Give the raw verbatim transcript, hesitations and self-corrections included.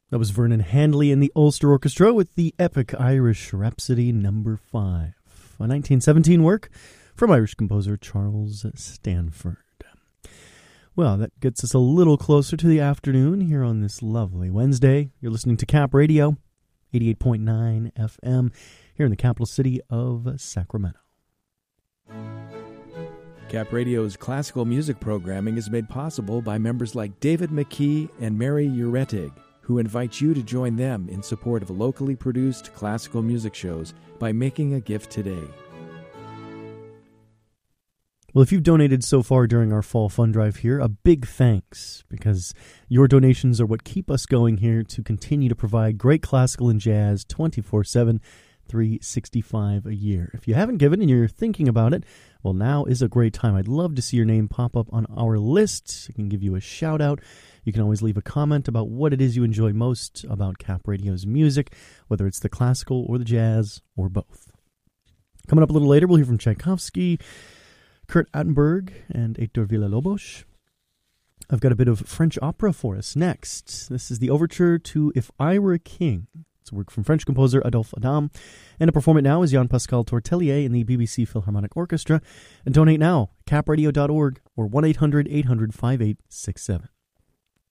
That was Vernon Handley and the Ulster Orchestra with the epic Irish Rhapsody number five, a nineteen seventeen work from Irish composer Charles Stanford. Well, that gets us a little closer to the afternoon here on this lovely Wednesday. You're listening to Cap Radio, eighty-eight point nine F M, here in the capital city of Sacramento. Cap Radio's classical music programming is made possible by members like David McKee and Mary Uretig, who invite you to join them in support of locally produced classical music shows by making a gift today. Well, if you've donated so far during our fall fund drive here, a big thanks, because your donations are what keep us going here to continue to provide great classical and jazz twenty-four seven, three sixty-five a year. If you haven't given and you're thinking about it, well, now is a great time. I'd love to see your name pop up on our list. I can give you a shout out. You can always leave a comment about what it is you enjoy most about Cap Radio's music, whether it's the classical or the jazz or both. Coming up a little later, we'll hear from Tchaikovsky, Kurt Attenberg, and Hector Villa-Lobos. I've got a bit of French opera for us next. This is the overture to If I Were a King. It's a work from French composer Adolphe Adam. And to perform it now is Jean-Pascal Tortelier in the B B C Philharmonic Orchestra. And donate now, cap radio dot org or one eight hundred eight hundred fifty-eight sixty-seven.